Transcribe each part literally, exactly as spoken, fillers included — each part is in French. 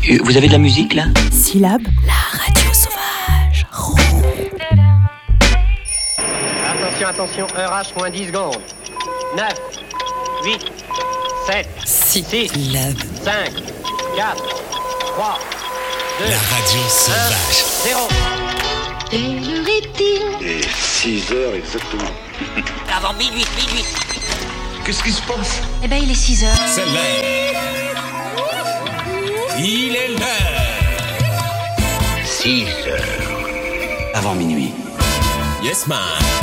Vous avez de la musique là ? Syllabe, la radio sauvage. Attention, attention, heure H moins dix secondes. neuf, huit, sept, six, cinq, quatre, trois, deux, la radio sauvage. un, zéro. Quelle heure est-il ? Et six heures exactement. Avant minuit, minuit. Qu'est-ce qui se passe ? Eh ben, il est six heures. C'est l'heure. Il est l'heure. six heures. Avant minuit. Yes man.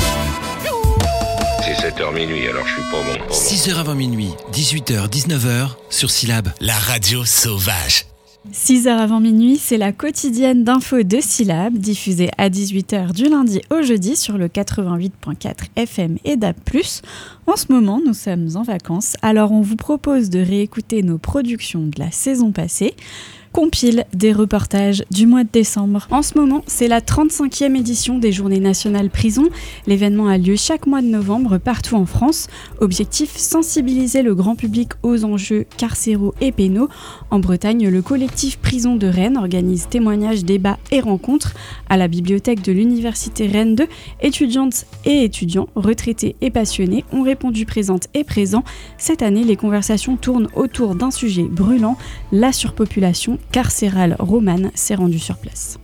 C'est sept heures minuit, alors je suis pas bon. Pas bon. six heures avant minuit, dix-huit heures, dix-neuf heures, sur Syllabe, la radio sauvage. six heures avant minuit, c'est la quotidienne d'infos de Syllabe, diffusée à dix-huit heures du lundi au jeudi sur le quatre-vingt-huit virgule quatre F M et D A B plus. En ce moment, nous sommes en vacances, alors on vous propose de réécouter nos productions de la saison passée. Compile des reportages du mois de décembre. En ce moment, c'est la trente-cinquième édition des Journées nationales prison. L'événement a lieu chaque mois de novembre partout en France. Objectif, sensibiliser le grand public aux enjeux carcéraux et pénaux. En Bretagne, le collectif Prison de Rennes organise témoignages, débats et rencontres. À la bibliothèque de l'Université Rennes deux, étudiantes et étudiants, retraités et passionnés, ont répondu présentes et présents. Cette année, les conversations tournent autour d'un sujet brûlant, la surpopulation carcérale romane s'est rendue sur place.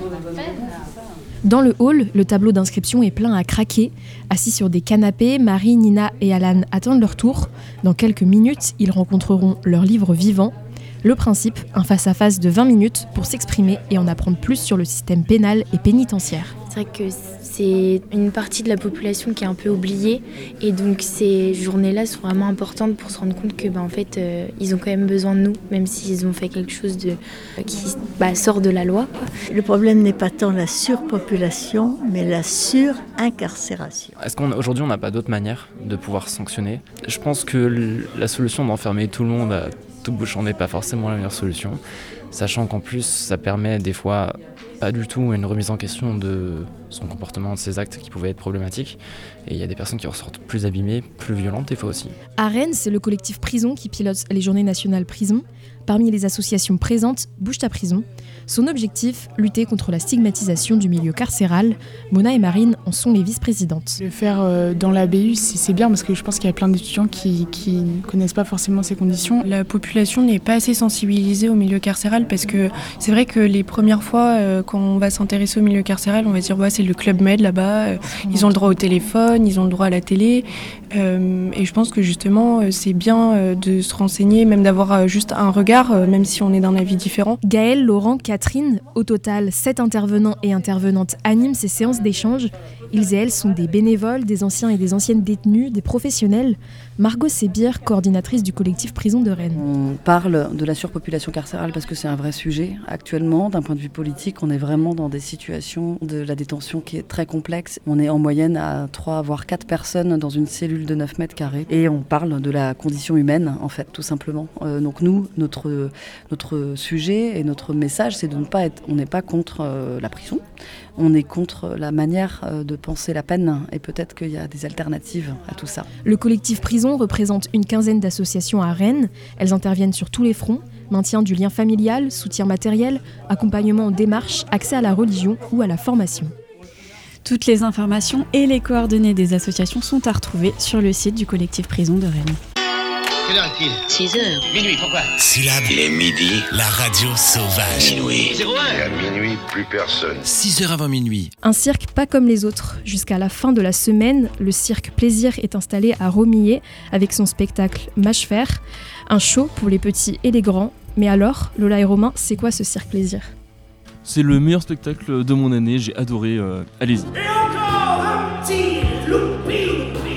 Dans le hall, le tableau d'inscription est plein à craquer. Assis sur des canapés, Marie, Nina et Alan attendent leur tour. Dans quelques minutes, ils rencontreront leur livre vivant. Le principe, un face-à-face de vingt minutes pour s'exprimer et en apprendre plus sur le système pénal et pénitentiaire. C'est vrai que c'est une partie de la population qui est un peu oubliée et donc ces journées-là sont vraiment importantes pour se rendre compte que bah, en fait, euh, ils ont quand même besoin de nous, même s'ils ont fait quelque chose de, qui bah, sort de la loi, quoi. Le problème n'est pas tant la surpopulation, mais la surincarcération. Est-ce qu'aujourd'hui on n'a pas d'autre manière de pouvoir sanctionner ? Je pense que la solution d'enfermer tout le monde à tout bouchon n'est pas forcément la meilleure solution, sachant qu'en plus ça permet des fois pas du tout une remise en question de son comportement, de ses actes qui pouvaient être problématiques. Et il y a des personnes qui ressortent plus abîmées, plus violentes des fois aussi. À Rennes, c'est le collectif Prison qui pilote les Journées nationales prison. Parmi les associations présentes, Bouge ta prison. Son objectif, lutter contre la stigmatisation du milieu carcéral. Mona et Marine en sont les vice-présidentes. Le faire euh, dans l'A B U, c'est, c'est bien parce que je pense qu'il y a plein d'étudiants qui, qui ne connaissent pas forcément ces conditions. La population n'est pas assez sensibilisée au milieu carcéral parce que c'est vrai que les premières fois, euh, quand on va s'intéresser au milieu carcéral, on va dire bah, c'est le Club Med là-bas, euh, ils ont le droit au téléphone, ils ont le droit à la télé. Euh, et je pense que justement, euh, c'est bien euh, de se renseigner, même d'avoir euh, juste un regard, euh, même si on est d'un avis différent. Gaëlle, Laurent, Catherine, au total, sept intervenants et intervenantes animent ces séances d'échange. Ils et elles sont des bénévoles, des anciens et des anciennes détenus, des professionnels. Margot Sébir, coordinatrice du collectif Prison de Rennes. On parle de la surpopulation carcérale parce que c'est un vrai sujet. Actuellement, d'un point de vue politique, on est vraiment dans des situations de la détention qui est très complexe. On est en moyenne à trois voire quatre personnes dans une cellule de neuf mètres carrés. Et on parle de la condition humaine, en fait, tout simplement. Euh, donc nous, notre, notre sujet et notre message, c'est de ne pas être... On n'est pas contre euh, la prison. On est contre la manière de penser la peine et peut-être qu'il y a des alternatives à tout ça. Le collectif Prison représente une quinzaine d'associations à Rennes. Elles interviennent sur tous les fronts, maintien du lien familial, soutien matériel, accompagnement en démarche, accès à la religion ou à la formation. Toutes les informations et les coordonnées des associations sont à retrouver sur le site du collectif Prison de Rennes. Quelle heure est-il ? six heures. Minuit, pourquoi ? Syllabe, Il est midi. la radio sauvage. Minuit. zéro un. Et à minuit, plus personne. six heures avant minuit. Un cirque pas comme les autres. Jusqu'à la fin de la semaine, le cirque Plaisir est installé à Romillet avec son spectacle Mâche-Fer. Un show pour les petits et les grands. Mais alors, Lola et Romain, c'est quoi ce cirque Plaisir ? C'est le meilleur spectacle de mon année, j'ai adoré, euh, allez-y. Et encore un petit loupi.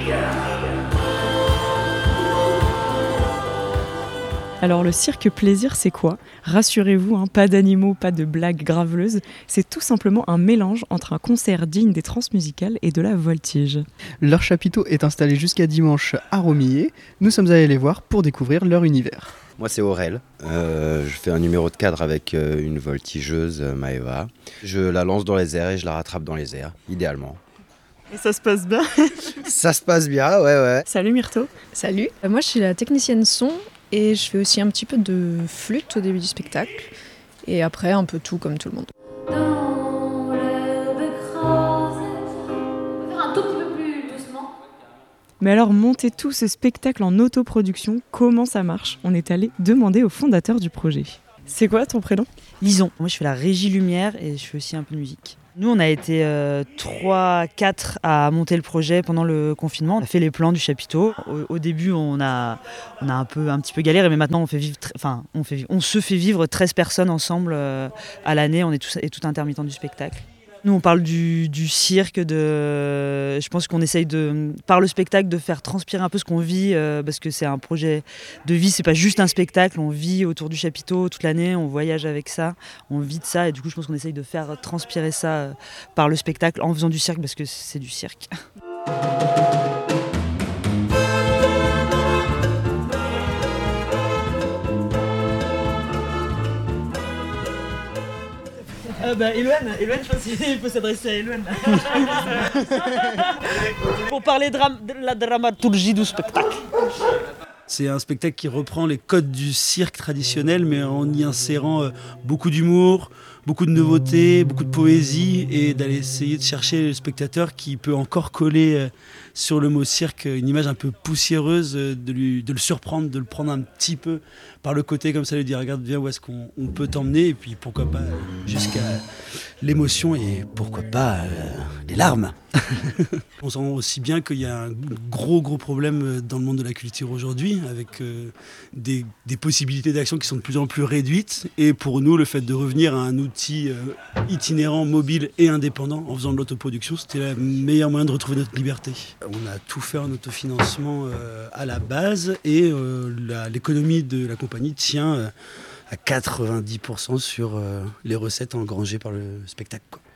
Alors le cirque Plaisir, c'est quoi ? Rassurez-vous, hein, pas d'animaux, pas de blagues graveleuses. C'est tout simplement un mélange entre un concert digne des transmusicales et de la voltige. Leur chapiteau est installé jusqu'à dimanche à Romillet. Nous sommes allés les voir pour découvrir leur univers. Moi c'est Aurel, euh, je fais un numéro de cadre avec euh, une voltigeuse, euh, Maëva. Je la lance dans les airs et je la rattrape dans les airs, idéalement. Et ça se passe bien ? Ça se passe bien, ouais ouais. Salut Myrto. Salut, moi je suis la technicienne son et je fais aussi un petit peu de flûte au début du spectacle. Et après, un peu tout comme tout le monde. Dans l'herbe écrasée. On va faire un tout petit peu plus doucement. Mais alors, monter tout ce spectacle en autoproduction, comment ça marche ? On est allé demander au fondateur du projet. C'est quoi ton prénom ? Lison. Moi, je fais la régie lumière et je fais aussi un peu de musique. Nous, on a été euh, trois quatre à monter le projet pendant le confinement. On a fait les plans du chapiteau. Au, au début, on a, on a un, peu, un petit peu galéré, mais maintenant, on, fait vivre, enfin, on, fait, on se fait vivre treize personnes ensemble euh, à l'année. On est tous, et tout intermittent du spectacle. Nous, on parle du, du cirque, de, je pense qu'on essaye, de, par le spectacle, de faire transpirer un peu ce qu'on vit, euh, parce que c'est un projet de vie, c'est pas juste un spectacle, on vit autour du chapiteau toute l'année, on voyage avec ça, on vit de ça, et du coup, je pense qu'on essaye de faire transpirer ça euh, par le spectacle, en faisant du cirque, parce que c'est du cirque. Euh, bah, Eloane, Eloane, je pense qu'il faut s'adresser à Eloane. Pour parler de, ram- de la dramaturgie du spectacle. C'est un spectacle qui reprend les codes du cirque traditionnel, mais en y insérant euh, beaucoup d'humour, beaucoup de nouveautés, beaucoup de poésie, et d'aller essayer de chercher le spectateur qui peut encore coller euh, sur le mot cirque une image un peu poussiéreuse, euh, de, lui, de le surprendre, de le prendre un petit peu par le côté comme ça, lui dire regarde, viens, où est-ce qu'on on peut t'emmener, et puis pourquoi pas euh, jusqu'à l'émotion et pourquoi pas euh, les larmes. On sent aussi bien qu'il y a un gros gros problème dans le monde de la culture aujourd'hui, avec euh, des, des possibilités d'action qui sont de plus en plus réduites, et pour nous le fait de revenir à un outil euh, itinérant, mobile et indépendant en faisant de l'autoproduction, c'était le meilleur moyen de retrouver notre liberté. On a tout fait en autofinancement euh, à la base, et euh, la, l'économie de la compagnie tient euh, à quatre-vingt-dix pour cent sur euh, les recettes engrangées par le spectacle, quoi.